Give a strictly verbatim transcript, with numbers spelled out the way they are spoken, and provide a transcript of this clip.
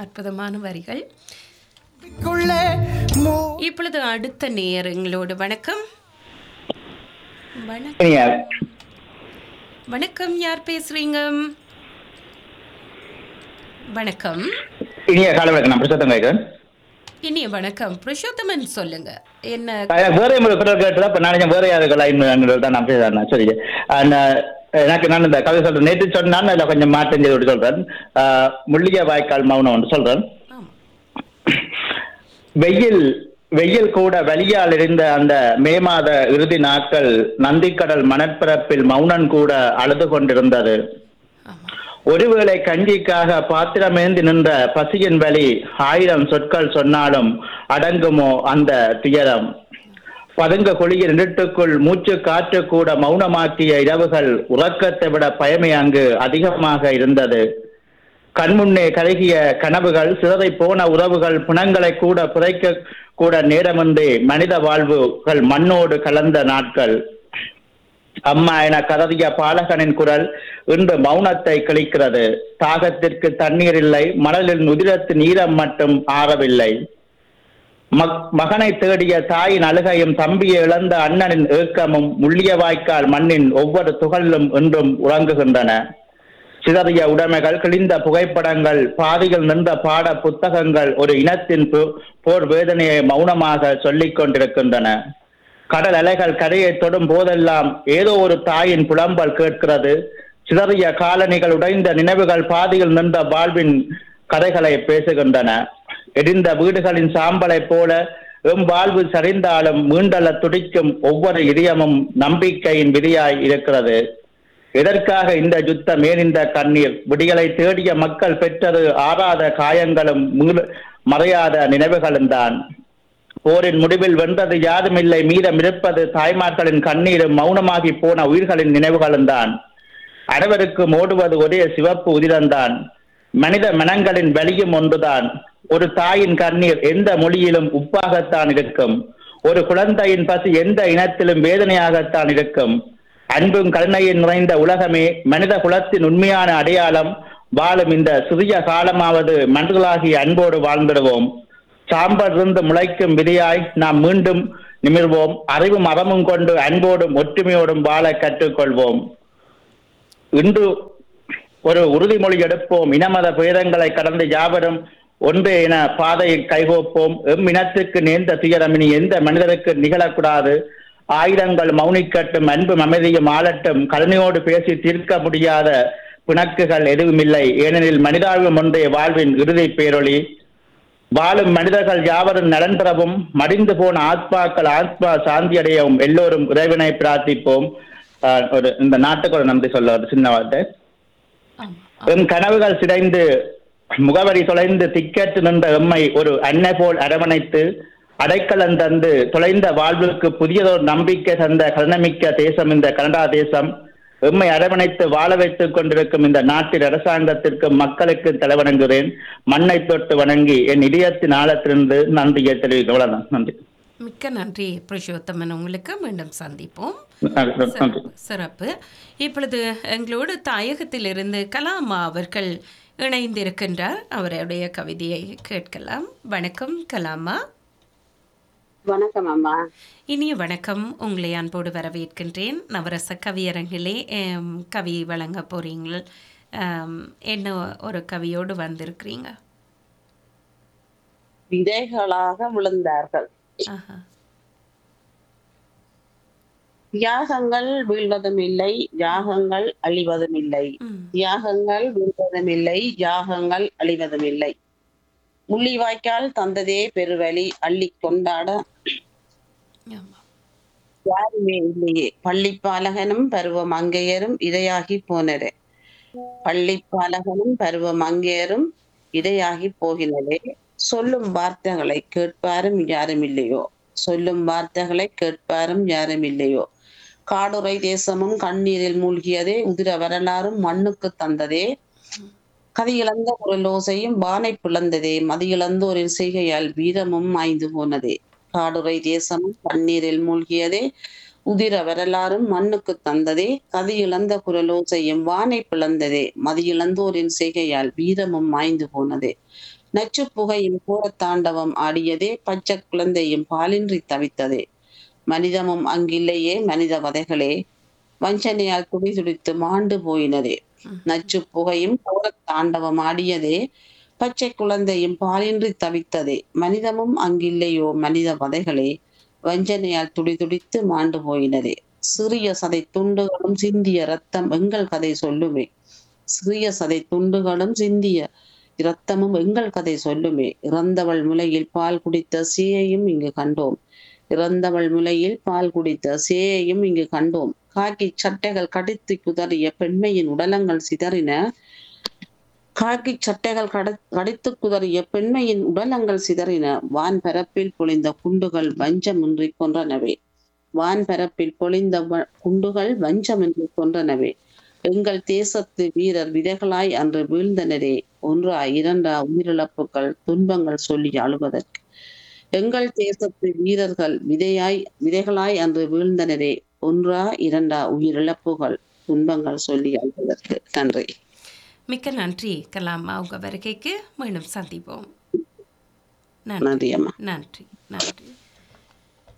அற்புதமான வரிகள். இப்பொழுது அடுத்த நேயங்களோடு வணக்கம். வணக்கம் வணக்கம் யார் பேசுறீங்க? வணக்கம். இனிய காலை வணக்கம். நான் புருஷோத்தம் கேட்கிறேன். இனிய வணக்கம் புருஷோத்தமன், சொல்லுங்க. என்ன வேற கேட்டதா இப்ப நான் வேற யாரு தான் நான் பேசுறேன். சரி, எனக்கு நான் இந்த கதை சொல்றேன். நேற்று சொன்னான், அதில் கொஞ்சம் மாற்றம் செய்து சொல்றேன். முள்ளிய வாய்க்கால் மௌனம் ஒன்று சொல்றேன். வெயில் வெயில் கூட வலியால் இருந்த அந்த மே மாத இறுதி நாட்கள் நந்திக்கடல் மணற்பரப்பில் மௌனன் கூட அழுது கொண்டிருந்தது. ஒருவேளை கஞ்சிக்காக பாத்திரமேந்தி நின்ற பசியின் வலி ஆயிரம் சொற்கள் சொன்னாலும் அடங்குமோ அந்த துயரம்? பதுங்க குழியின் இருட்டுக்குள் மூச்சு காற்று கூட மௌனமாக்கிய இரவுகள் உறக்கத்தை விட பயமை அங்கு அதிகமாக இருந்தது. கண்முன்னே கருகிய கனவுகள், சிதறை போன உறவுகள், பிணங்களை கூட புதைக்க கூட நேரமின்றி மனித வாழ்வுகள் மண்ணோடு கலந்த நாட்கள். அம்மா என கதறிய பாலகனின் குரல் இன்று மௌனத்தை கிழிக்கிறது. தாகத்திற்கு தண்ணீர் இல்லை, மணலில் உதிரத்து நீரம் மட்டும் ஆறவில்லை. மகனை தேடிய தாயின் அழுகையும், தம்பியை இழந்த அண்ணனின் ஏக்கமும் முள்ளிய வாய்க்கால் மண்ணின் ஒவ்வொரு துகளிலும் இன்றும் உறங்குகின்றன. சிதறிய உடைமைகள், கிழிந்த புகைப்படங்கள், பாதியில் நின்ற பாட புத்தகங்கள் ஒரு இனத்தின் போர் வேதனையை மௌனமாக சொல்லிக் கொண்டிருக்கின்றன. கடல் அலைகள் கரையை தொடும் போதெல்லாம் ஏதோ ஒரு தாயின் புலம்பல் கேட்கிறது. சிதறிய காலணிகள், உடைந்த நினைவுகள், பாதியில் நின்ற வாழ்வின் கதைகளை பேசுகின்றன. எரிந்த வீடுகளின் சாம்பலை போல எம் வாழ்வு சரிந்தாலும் மீண்டல துடிக்கும் ஒவ்வொரு இதயமும் நம்பிக்கையின் விதியாய் இருக்கிறது. எதற்காக இந்த யுத்தம், ஏன் இந்த கண்ணீர்? விடிகளை தேடிய மக்கள் பெற்றது ஆறாத காயங்களும் மறையாத நினைவுகளும் தான். போரின் முடிவில் வென்றது யாருமில்லை, மீதம் இருப்பது தாய்மார்களின் கண்ணீரும் மௌனமாகி போன உயிர்களின் நினைவுகளும் தான். அனைவருக்கும் ஓடுவது ஒரே சிவப்பு உதிரம்தான். மனித மனங்களின் வலியும் ஒன்றுதான். ஒரு தாயின் கண்ணீர் எந்த மொழியிலும் உப்பாகத்தான் இருக்கும். ஒரு குழந்தையின் பசி எந்த இனத்திலும் வேதனையாகத்தான் இருக்கும். அன்பும் கருணையும் நிறைந்த உலகமே மனித குலத்தின் உண்மையான அடையாளம். வாழும் இந்த சிறிய காலமாவது மனிதர்களாகிய அன்போடு வாழ்ந்திடுவோம். சாம்பலிருந்து முளைக்கும் விதையாய் நாம் மீண்டும் நிமிர்வோம். அறிவும் அறமும் கொண்டு அன்போடும் ஒற்றுமையோடும் வாழ கற்றுக்கொள்வோம். இன்று ஒரு உறுதிமொழி எடுப்போம். இனமத பேதங்களை கடந்து யாவரும் ஒன்றே என பாதையை கைகோப்போம். எம் இனத்துக்கு நேர்ந்த துயரம் இனி எந்த மனிதருக்கு நிகழக்கூடாது. ஆயுதங்கள் மௌனிக்கட்டும், அன்பும் அமைதியும் ஆளட்டும். கருணையோடு பேசி தீர்க்க முடியாத பிணக்குகள் எதுவுமில்லை. ஏனெனில் மனிதாபியம் ஒன்றே வாழ்வின் இறுதி பேரொளி. வாழும் மனிதர்கள் யாவரும் நலன் பெறவும், மடிந்து போன ஆத்மாக்கள் ஆத்மா சாந்தி அடையவும் எல்லோரும் இறைவனை பிரார்த்திப்போம். ஒரு இந்த நாட்டுக்கு ஒரு நன்றி சொல்ல ஒரு சின்ன வார்த்தை. எம் கனவுகள் சிதைந்து முகவரி தொலைந்து திக்கற்று நின்ற எம்மை ஒரு அன்னை போல் அரவணைத்து அடைக்கலம் தந்து தொலைந்த வாழ்வுக்கு புதியதோர் நம்பிக்கை தந்த கருணமிக்க தேசம் இந்த கனடா தேசம். எம்மை அரவணைத்து வாழ வைத்துக் கொண்டிருக்கும் இந்த நாட்டின் அரசாங்கத்திற்கு மக்களுக்கு தலைவணங்குகிறேன். மண்ணை தொட்டு வணங்கி என் இதயத்தின் ஆழத்திலிருந்து நன்றியை தெரிவிக்கிறேன். நன்றி. மிக்க நன்றி புருஷோத்தமன், உங்களுக்கு மீண்டும் சந்திப்போம். சிறப்பு. இப்பொழுது எங்களோடு தாயகத்திலிருந்து கலாமா அவர்கள் இணைந்திருக்கின்றார். அவருடைய கவிதையை கேட்கலாம். வணக்கம் கலாமா. வணக்கம் அம்மா. இனிய வணக்கம். உங்களை அன்போடு வரவேற்கின்றேன். நவரச கவியரங்கிலே கவி வழங்க போறீங்க. என்ன ஒரு கவியோடு வந்திருக்கிறீங்க? விதைகளாக விழுந்தார்கள். யாகங்கள் வீழ்வதும் இல்லை, யாகங்கள் அழிவதும் இல்லை. யாகங்கள் வீழ்வதும் இல்லை, யாகங்கள் அழிவதும் இல்லை. முள்ளிவாய்க்கால் தந்ததே பெருவழி, அள்ளி கொண்டாட யாருமே இல்லையே. பள்ளிப்பாலகனும் பருவ மங்கையரும் இதையாகி போனரே. பள்ளிப்பாலகனும் பருவ மங்கையரும் இதையாகி போகினரே. சொல்லும் வார்த்தைகளை கேட்பாரும் யாரும் இல்லையோ. சொல்லும் வார்த்தைகளை கேட்பாரும் யாரும் இல்லையோ. காடுரை தேசமும் கண்ணீரில் மூழ்கியதே, உதிர வரலாறும் மண்ணுக்கு தந்ததே. கதியிழந்த குரலோசையும் வானை பிளந்ததே, மதியிழந்தோரின் செய்கையால் வீரமும் மாய்ந்து போனதே. காடுரை தேசமும் கண்ணீரில் மூழ்கியதே, உதிர வரலாறும் மண்ணுக்கு தந்ததே. கதியிழந்த குரலோசையும் வானை பிளந்ததே, மதியிழந்தோரின் செய்கையால் வீரமும் மாய்ந்து போனதே. நச்சு புகையும் கோரத்தாண்டவம் ஆடியதே, பச்சை குழந்தையும் பாலின்றி தவித்ததே. மனிதமும் அங்கில்லையே மனித வதைகளே, வஞ்சனையால் துடிதுடித்து மாண்டு போயினதே. நச்சு புகையும் கோரத்தாண்டவம் ஆடியதே, பச்சை குழந்தையும் பாலின்றி தவித்ததே. மனிதமும் அங்கில்லையோ மனித வதைகளே, வஞ்சனையால் துடிதுடித்து மாண்டு போயினதே. சிறிய சதை துண்டுகளும் சிந்திய ரத்தம் எங்கள் கதை சொல்லுமே. சிறிய சதை துண்டுகளும் சிந்திய இரத்தமும் எங்கள் கதை சொல்லுமே. இறந்தவள் முலையில் பால் குடித்த சேயையும் இங்கு கண்டோம். இறந்தவள் முலையில் பால் குடித்த சேயையும் இங்கு கண்டோம். காக்கி சட்டைகள் கடித்து குதறிய பெண்மையின் உடலங்கள் சிதறின. காக்கி சட்டைகள் கட கடித்து குதறிய பெண்மையின் உடலங்கள் சிதறின. வான் பரப்பில் பொழிந்த குண்டுகள் வஞ்சமின்றி கொன்றனவே. வான் பரப்பில் பொழிந்த குண்டுகள் வஞ்சமின்றி கொன்றனவே. எங்கள் தேசத்து வீரர் விதைகளாய் அன்று வீழ்ந்தனரே. ஒன்றா இரண்டா உயிரிழப்புகள் துன்பங்கள் சொல்லி அழுவதற்கு. எங்கள் தேசத்து வீரர்கள் விதையாய் விதைகளாய் அன்று வீழ்ந்தனரே. ஒன்றா இரண்டா உயிரிழப்புகள் துன்பங்கள் சொல்லி அழுவதற்கு. நன்றி. மிக்க நன்றி கலாமா, உங்க வருகைக்கு மீண்டும் சந்திப்போம். நன்றி அம்மா. நன்றி நன்றி.